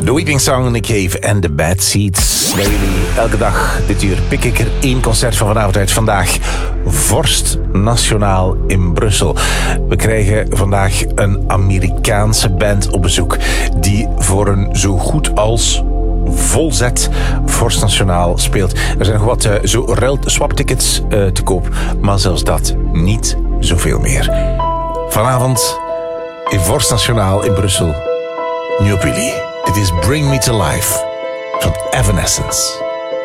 The Weeping Song, Nick Cave en The Bad Seeds. Bij jullie elke dag dit uur pik ik er 1 concert van vanavond uit. Vandaag Vorst Nationaal in Brussel. We krijgen vandaag een Amerikaanse band op bezoek die voor een zo goed als volzet Vorst Nationaal speelt. Er zijn nog wat swaptickets te koop, maar zelfs dat niet zoveel meer. Vanavond in Vorst Nationaal in Brussel. Nu op jullie. Dit is Bring Me to Life van Evanescence.